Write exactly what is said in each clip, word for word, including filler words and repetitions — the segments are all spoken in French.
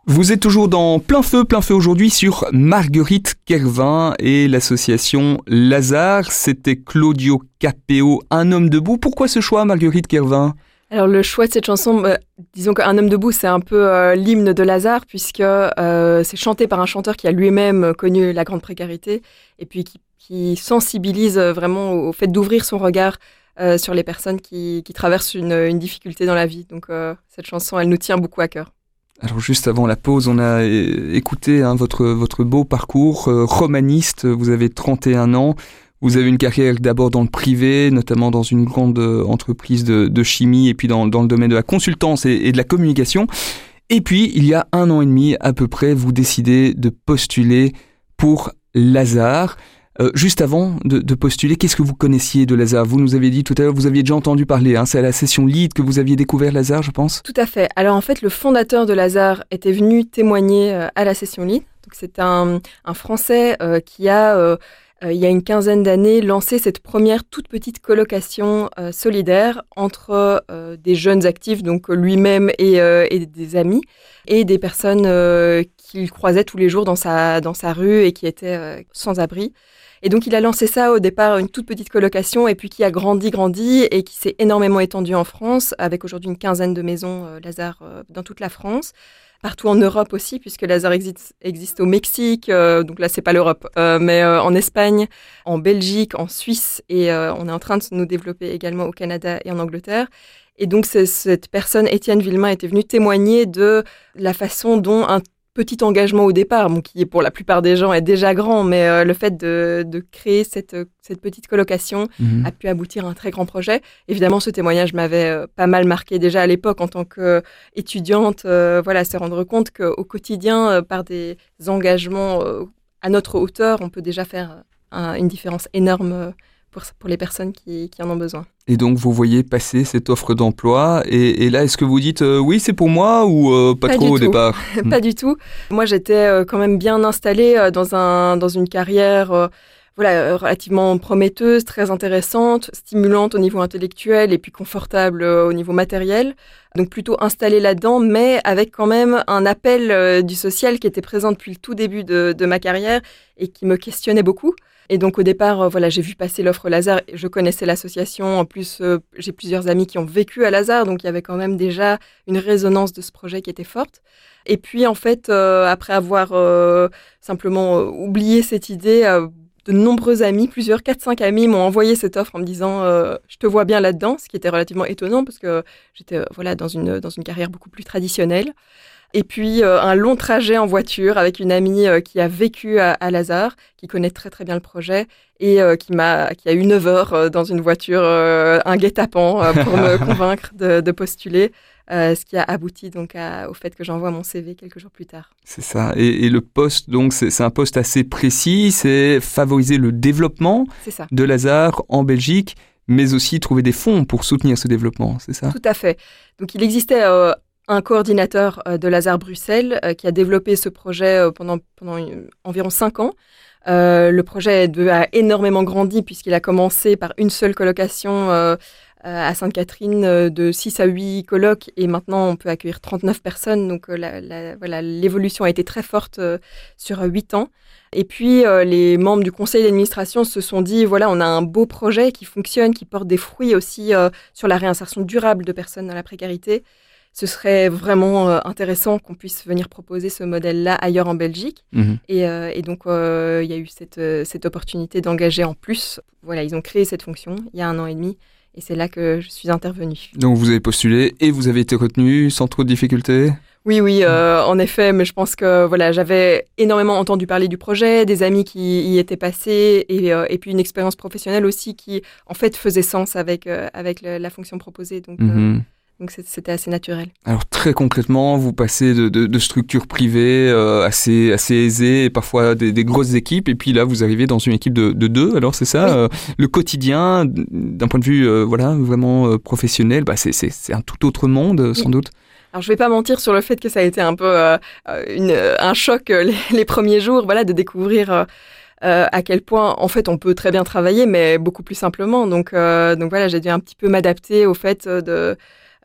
Vous êtes toujours dans Plein Feu, Plein Feu aujourd'hui sur Marguerite Kervin et l'association Lazare. C'était Claudio Capéo, Un homme debout. Pourquoi ce choix, Marguerite Kervin ? Alors le choix de cette chanson, bah, disons qu'Un homme debout, c'est un peu euh, l'hymne de Lazare, puisque euh, c'est chanté par un chanteur qui a lui-même connu la grande précarité et puis qui, qui sensibilise vraiment au, au fait d'ouvrir son regard euh, sur les personnes qui, qui traversent une, une difficulté dans la vie. Donc euh, cette chanson, elle nous tient beaucoup à cœur. Alors juste avant la pause, on a écouté hein, votre, votre beau parcours. Euh, romaniste, vous avez trente et un ans. Vous avez une carrière d'abord dans le privé, notamment dans une grande entreprise de, de chimie et puis dans, dans le domaine de la consultance et, et de la communication. Et puis, il y a un an et demi à peu près, vous décidez de postuler pour Lazare. Euh, juste avant de, de postuler, qu'est-ce que vous connaissiez de Lazare ? Vous nous avez dit tout à l'heure, vous aviez déjà entendu parler, hein, c'est à la session Lead que vous aviez découvert Lazare, je pense ? Tout à fait. Alors en fait, le fondateur de Lazare était venu témoigner euh, à la session Lead. Donc c'est un, un Français euh, qui a, euh, euh, il y a une quinzaine d'années, lancé cette première toute petite colocation euh, solidaire entre euh, des jeunes actifs, donc lui-même et, euh, et des amis, et des personnes euh, qu'il croisait tous les jours dans sa, dans sa rue et qui étaient euh, sans abri. Et donc, il a lancé ça au départ, une toute petite colocation, et puis qui a grandi, grandi, et qui s'est énormément étendu en France, avec aujourd'hui une quinzaine de maisons euh, Lazare euh, dans toute la France, partout en Europe aussi, puisque Lazare existe, existe au Mexique, euh, donc là, c'est pas l'Europe, euh, mais euh, en Espagne, en Belgique, en Suisse, et euh, on est en train de nous développer également au Canada et en Angleterre. Et donc, c'est, cette personne, Étienne Villemain, était venu témoigner de la façon dont un petit engagement au départ, bon, qui pour la plupart des gens est déjà grand, mais euh, le fait de, de créer cette, cette petite colocation mmh. a pu aboutir à un très grand projet. Évidemment, ce témoignage m'avait euh, pas mal marqué déjà à l'époque en tant qu'étudiante, euh, voilà, se rendre compte qu'au quotidien, euh, par des engagements euh, à notre hauteur, on peut déjà faire un, une différence énorme euh, pour, pour les personnes qui, qui en ont besoin. Et donc, vous voyez passer cette offre d'emploi. Et, et là, est-ce que vous dites euh, oui, c'est pour moi ou euh, pas, pas trop au départ ? Pas du tout. Moi, j'étais euh, quand même bien installée euh, dans, un, dans une carrière euh, voilà, relativement prometteuse, très intéressante, stimulante au niveau intellectuel et puis confortable euh, au niveau matériel. Donc, plutôt installée là-dedans, mais avec quand même un appel euh, du social qui était présent depuis le tout début de, de ma carrière et qui me questionnait beaucoup. Et donc, au départ, euh, voilà, j'ai vu passer l'offre Lazare. Je connaissais l'association. En plus, euh, j'ai plusieurs amis qui ont vécu à Lazare. Donc, il y avait quand même déjà une résonance de ce projet qui était forte. Et puis, en fait, euh, après avoir euh, simplement euh, oublié cette idée, euh, de nombreux amis, plusieurs, quatre cinq amis m'ont envoyé cette offre en me disant euh, « je te vois bien là-dedans », ce qui était relativement étonnant parce que j'étais euh, voilà, dans une, dans une carrière beaucoup plus traditionnelle. Et puis, euh, un long trajet en voiture avec une amie euh, qui a vécu à, à Lazare, qui connaît très, très bien le projet et euh, qui, m'a, qui a eu neuf heures euh, dans une voiture, euh, un guet-apens euh, pour me convaincre de, de postuler, euh, ce qui a abouti donc à, au fait que j'envoie mon C V quelques jours plus tard. C'est ça. Et, et le poste, donc, c'est, c'est un poste assez précis, c'est favoriser le développement c'est ça. de Lazare en Belgique, mais aussi trouver des fonds pour soutenir ce développement, c'est ça ? Tout à fait. Donc, il existait... Euh, un coordinateur euh, de Lazare Bruxelles euh, qui a développé ce projet euh, pendant, pendant une, environ cinq ans. Euh, le projet de, a énormément grandi puisqu'il a commencé par une seule colocation euh, à Sainte-Catherine euh, de six à huit colocs et maintenant on peut accueillir trente-neuf personnes. Donc euh, la, la, voilà, l'évolution a été très forte euh, sur huit ans. Et puis euh, les membres du conseil d'administration se sont dit, voilà, on a un beau projet qui fonctionne, qui porte des fruits aussi euh, sur la réinsertion durable de personnes dans la précarité. Ce serait vraiment euh, intéressant qu'on puisse venir proposer ce modèle-là ailleurs en Belgique. Mmh. Et, euh, et donc, euh, il y a eu cette, euh, cette opportunité d'engager en plus. Voilà, ils ont créé cette fonction il y a un an et demi. Et c'est là que je suis intervenue. Donc, vous avez postulé et vous avez été retenue sans trop de difficultés ? Oui, oui, euh, en effet. Mais je pense que voilà, j'avais énormément entendu parler du projet, des amis qui y étaient passés et, euh, et puis une expérience professionnelle aussi qui, en fait, faisait sens avec, euh, avec le, la fonction proposée. Donc, mmh. euh, Donc c'était assez naturel. Alors très concrètement, vous passez de, de, de structures privées euh, assez, assez aisées, et parfois des, des grosses équipes, et puis là vous arrivez dans une équipe de, de deux, alors c'est ça, oui. euh, le quotidien, d'un point de vue euh, voilà, vraiment euh, professionnel, bah, c'est, c'est, c'est un tout autre monde sans oui. doute. Alors je ne vais pas mentir sur le fait que ça a été un peu euh, une, un choc les, les premiers jours, voilà, de découvrir... Euh, Euh, à quel point, en fait, on peut très bien travailler, mais beaucoup plus simplement. Donc, euh, donc voilà, j'ai dû un petit peu m'adapter au fait de,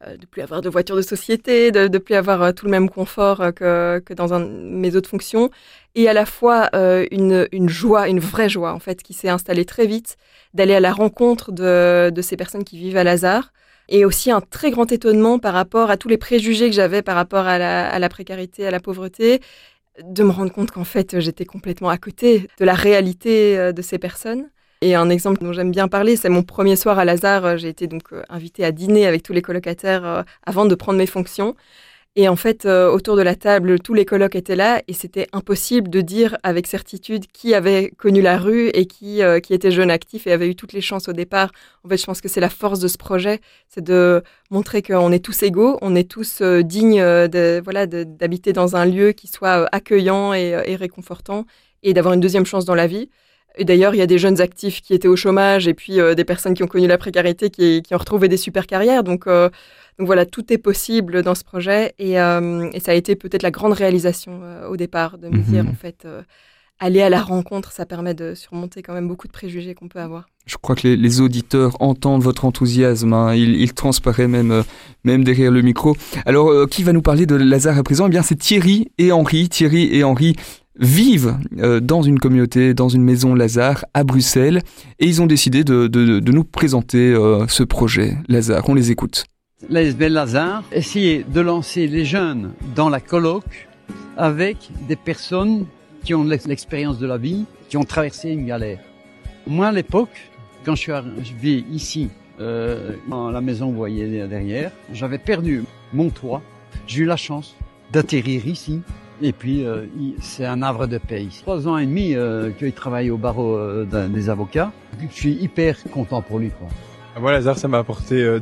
euh, de plus avoir de voiture de société, de ne plus avoir euh, tout le même confort euh, que, que dans un, mes autres fonctions, et à la fois euh, une, une joie, une vraie joie en fait, qui s'est installée très vite, d'aller à la rencontre de, de ces personnes qui vivent à Lazare, et aussi un très grand étonnement par rapport à tous les préjugés que j'avais par rapport à la, à la précarité, à la pauvreté, de me rendre compte qu'en fait, j'étais complètement à côté de la réalité de ces personnes. Et un exemple dont j'aime bien parler, c'est mon premier soir à Lazare. J'ai été donc invitée à dîner avec tous les colocataires avant de prendre mes fonctions. Et en fait, euh, autour de la table, tous les colocs étaient là et c'était impossible de dire avec certitude qui avait connu la rue et qui, euh, qui était jeune actif et avait eu toutes les chances au départ. En fait, je pense que c'est la force de ce projet, c'est de montrer qu'on est tous égaux, on est tous euh, dignes de, voilà, de, d'habiter dans un lieu qui soit euh, accueillant et, et réconfortant et d'avoir une deuxième chance dans la vie. Et d'ailleurs, il y a des jeunes actifs qui étaient au chômage et puis euh, des personnes qui ont connu la précarité qui, qui ont retrouvé des super carrières. Donc, euh, donc voilà, tout est possible dans ce projet et, euh, et ça a été peut-être la grande réalisation euh, au départ de me mmh. dire en fait, euh, aller à la rencontre, ça permet de surmonter quand même beaucoup de préjugés qu'on peut avoir. Je crois que les, les auditeurs entendent votre enthousiasme, hein. il, il transparaît même, euh, même derrière le micro. Alors, euh, qui va nous parler de Lazare à présent ? Eh bien, c'est Thierry et Henri. Thierry et Henri vivent euh, dans une communauté, dans une maison Lazare à Bruxelles et ils ont décidé de, de, de nous présenter euh, ce projet Lazare. On les écoute. L'A S B L Lazare essayait de lancer les jeunes dans la coloc avec des personnes qui ont l'expérience de la vie, qui ont traversé une galère. Moi, à l'époque, quand je suis arrivé ici, euh, dans la maison, vous voyez derrière, j'avais perdu mon toit. J'ai eu la chance d'atterrir ici. Et puis, euh, c'est un havre de paix ici. Trois ans et demi euh, qu'il travaille au barreau euh, des avocats. Je suis hyper content pour lui, quoi. Moi, Lazare, ça m'a apporté euh,